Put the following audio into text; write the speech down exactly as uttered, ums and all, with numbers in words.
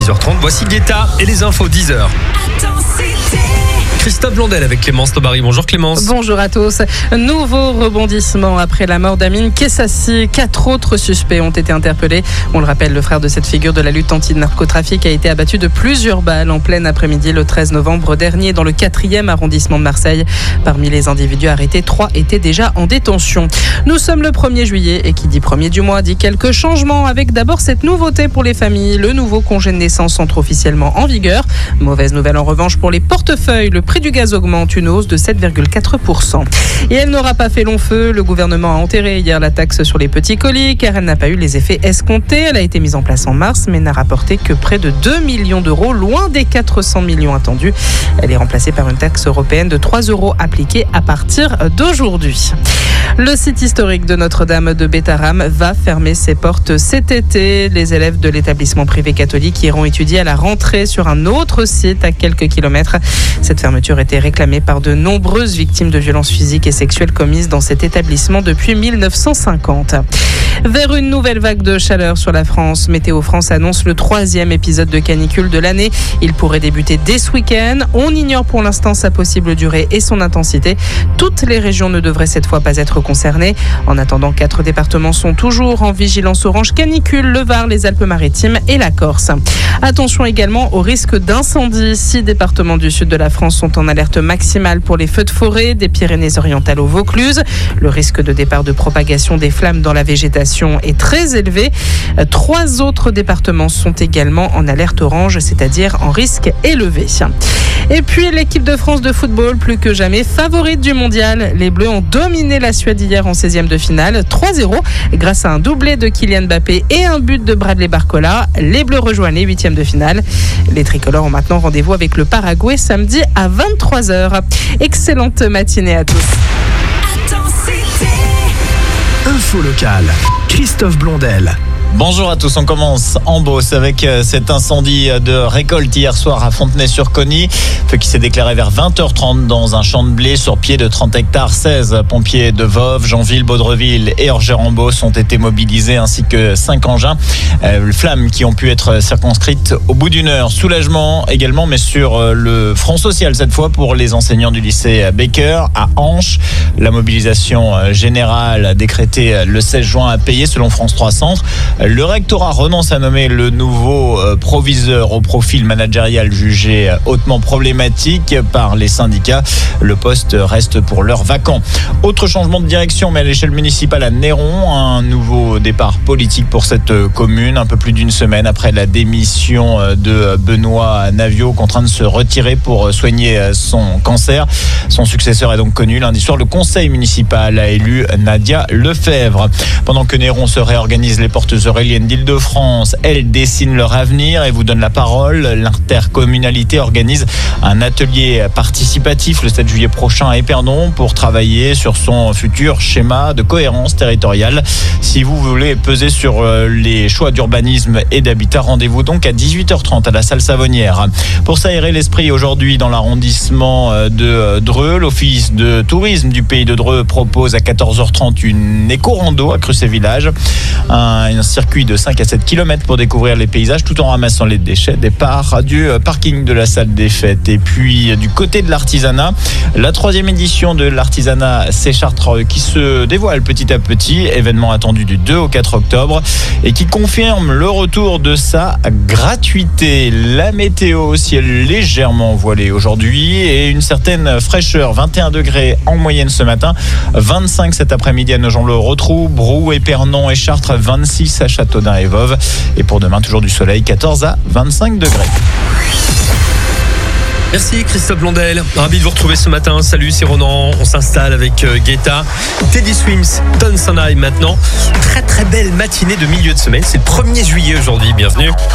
dix heures trente, voici Guetta et les infos dix heures. Christophe Blondel avec Clémence Tobary. Bonjour Clémence. Bonjour à tous. Nouveau rebondissement après la mort d'Amine Kessassi. Quatre autres suspects ont été interpellés. On le rappelle, le frère de cette figure de la lutte anti-narcotrafic a été abattu de plusieurs balles en plein après-midi le treize novembre dernier dans le quatrième arrondissement de Marseille. Parmi les individus arrêtés, trois étaient déjà en détention. Nous sommes le premier juillet et qui dit premier du mois dit quelques changements avec d'abord cette nouveauté pour les familles. Le nouveau congé de naissance entre officiellement en vigueur. Mauvaise nouvelle en revanche pour les portefeuilles. Le prix du gaz augmente, une hausse de sept virgule quatre pour cent. Et elle n'aura pas fait long feu. Le gouvernement a enterré hier la taxe sur les petits colis car elle n'a pas eu les effets escomptés. Elle a été mise en place en mars mais n'a rapporté que près de deux millions d'euros, loin des quatre cents millions attendus. Elle est remplacée par une taxe européenne de trois euros appliquée à partir d'aujourd'hui. Le site historique de Notre-Dame de Bétharram va fermer ses portes cet été. Les élèves de l'établissement privé catholique iront étudier à la rentrée sur un autre site à quelques kilomètres. Cette fermeture était réclamée par de nombreuses victimes de violences physiques et sexuelles commises dans cet établissement depuis mille neuf cent cinquante. Vers une nouvelle vague de chaleur sur la France, Météo France annonce le troisième épisode de canicule de l'année. Il pourrait débuter dès ce week-end. On ignore pour l'instant sa possible durée et son intensité. Toutes les régions ne devraient cette fois pas être concernées. En attendant, quatre départements sont toujours en vigilance orange canicule, le Var, les Alpes-Maritimes et la Corse. Attention également au risque d'incendie. Six départements du sud de la France sont en alerte maximale pour les feux de forêt, des Pyrénées-Orientales au Vaucluse. Le risque de départ de propagation des flammes dans la végétation est très élevé. Trois autres départements sont également en alerte orange, c'est-à-dire en risque élevé. Et puis l'équipe de France de football, plus que jamais favorite du mondial. Les Bleus ont dominé la Suède hier en seizième de finale, trois zéro, grâce à un doublé de Kylian Mbappé et un but de Bradley Barcola. Les Bleus rejoignent les huitièmes de finale. Les tricolores ont maintenant rendez-vous avec le Paraguay samedi à vingt-trois heures. Excellente matinée à tous. Info locale, Christophe Blondel. Bonjour à tous, on commence en Beauce avec cet incendie de récolte hier soir à Fontenay-sur-Cogny. Feu qui s'est déclaré vers vingt heures trente dans un champ de blé sur pied de trente hectares. seize pompiers de Voves, Jeanville, Baudreville et Orgères-en-Beauce ont été mobilisés ainsi que cinq engins. Euh, flammes qui ont pu être circonscrites au bout d'une heure. Soulagement également, mais sur le front social cette fois pour les enseignants du lycée Baker à Anche. La mobilisation générale décrétée le seize juin a payé selon France trois Centre. Le rectorat renonce à nommer le nouveau proviseur au profil managérial jugé hautement problématique par les syndicats. Le poste reste pour l'heure vacant. Autre changement de direction, mais à l'échelle municipale à Néron, un nouveau départ politique pour cette commune, un peu plus d'une semaine après la démission de Benoît Naviot, contraint de se retirer pour soigner son cancer. Son successeur est donc connu. Lundi soir, le conseil municipal a élu Nadia Lefebvre. Pendant que Néron se réorganise, les portes Aurélienne d'Île-de-France, elles dessinent leur avenir et vous donnent la parole. L'intercommunalité organise un atelier participatif le sept juillet prochain à Épernon pour travailler sur son futur schéma de cohérence territoriale. Si vous voulez peser sur les choix d'urbanisme et d'habitat, rendez-vous donc à dix-huit heures trente à la salle Savonnière. Pour s'aérer l'esprit aujourd'hui dans l'arrondissement de Dreux, l'office de tourisme du pays de Dreux propose à quatorze heures trente une éco-rando à Crucé-Village. Un, un circuit de cinq à sept kilomètres pour découvrir les paysages tout en ramassant les déchets. Départ du parking de la salle des fêtes. Et puis du côté de l'artisanat, la troisième édition de l'artisanat C'est Chartreux qui se dévoile petit à petit, événement attendu du deux au quatre octobre et qui confirme le retour de sa gratuité. La météo, ciel légèrement voilé aujourd'hui et une certaine fraîcheur, vingt et un degrés en moyenne ce matin, vingt-cinq cet après-midi à Nogent-le-Rotrou, Brou, Épernon et Chartres, vingt-six à Châteaudun et Voves. Et pour demain, toujours du soleil, quatorze à vingt-cinq degrés. Merci Christophe Blondel, ravi de vous retrouver ce matin. Salut, c'est Ronan, on s'installe avec Guetta, Teddy Swims, Ton Sanheim maintenant. Très très belle matinée de milieu de semaine, c'est le premier juillet aujourd'hui, bienvenue.